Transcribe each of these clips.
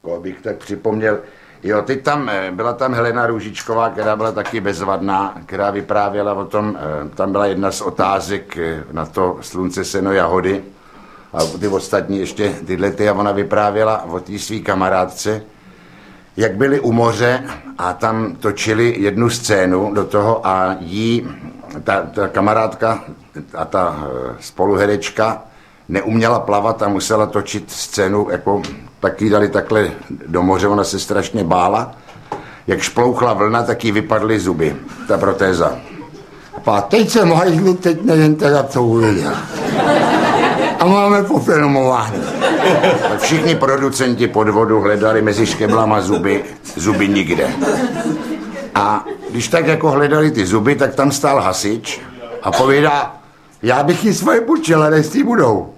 bych tak připomněl. Jo, byla tam Helena Růžičková, která byla taky bezvadná, která vyprávěla o tom, tam byla jedna z otázek na to Slunce, seno, jahody a ty ostatní ještě a ona vyprávěla o té svý kamarádce, jak byli u moře a tam točili jednu scénu do toho a ta kamarádka a ta spoluherečka neuměla plavat a musela točit scénu, jako tak jí dali takhle do moře, ona se strašně bála. Jak šplouchla vlna, tak jí vypadly zuby, ta protéza. A teď jsem hajzlu, teď nevím teda, co uviděl. A máme pofilmováno. Všichni producenti podvodu hledali mezi škeblama zuby nikde. A když tak jako hledali ty zuby, tak tam stál hasič a povídá, já bych jí svoje půjčil, ale jestli budou.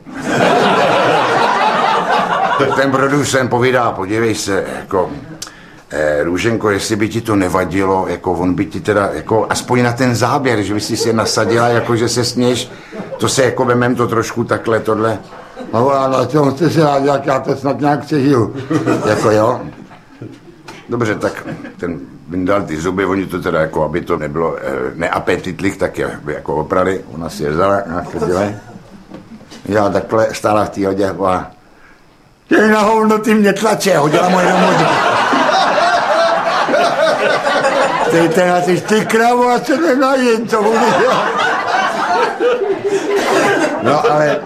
Ten producent povídá, podívej se, jako, Růženko, jestli by ti to nevadilo, jako on by ti teda, jako aspoň na ten záběr, že by si je nasadila, jako že se směš, to se jako vemem to trošku takhle, tohle. No ale to jste se rád, jak já to snad nějak přežiju. Jako jo. Dobře, tak ten vyndal ty zuby, oni to teda jako, aby to nebylo neapetitlich, tak je jako oprali, ona si je vzala, já takhle stála v té hodě a ty na hovno, ty mě tlače, hodila moje do moře. Ty kravo, a se nenajím, co budu dělat. No ale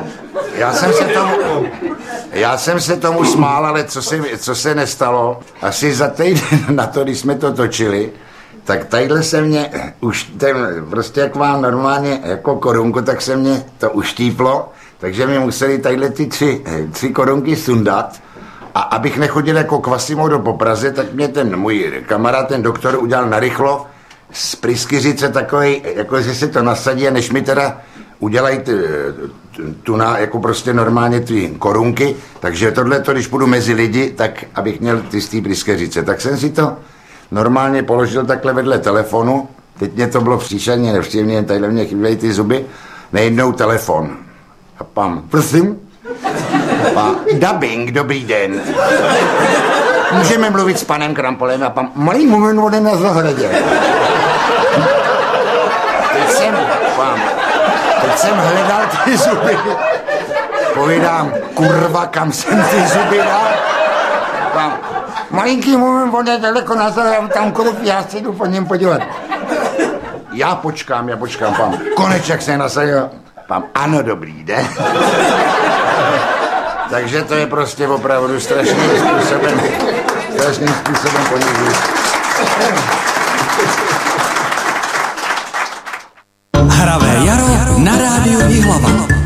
já jsem se tomu smál, ale co se nestalo, asi za týden na to, když jsme to točili, tak tadyhle se mě už prostě jak mám normálně jako korunku, tak se mě to uštíplo, takže mi museli tadyhle ty tři korunky sundat. A abych nechodil jako Quasimodo po Praze, tak mě ten můj kamarád, ten doktor, udělal narychlo z pryskyřice takovej, jako že se to nasadí, a než mi teda udělají jako prostě normálně ty korunky, takže tohleto, když půjdu mezi lidi, tak abych měl ty z té pryskyřice. Tak jsem si to normálně položil takhle vedle telefonu, teď mě to bylo příšerně nevštěvně, tadyhle mě chybějí ty zuby, nejednou telefon. A pam, prosím? A dubbing, dobrý den. Můžeme mluvit s panem Krampolem a pan malý moment vode na zahradě. Teď jsem hledal ty zuby. Povídám, kurva, kam jsem ty zuby dal? Pán, malinký moment vode daleko na zahradě, tam kruh, já se jdu po něm podívat. Já počkám, pán. Koneček se nasadil. Pán, ano, dobrý den. Takže to je prostě opravdu strašným způsobem ponižující. Hravé jaro na rádiu Jihlava.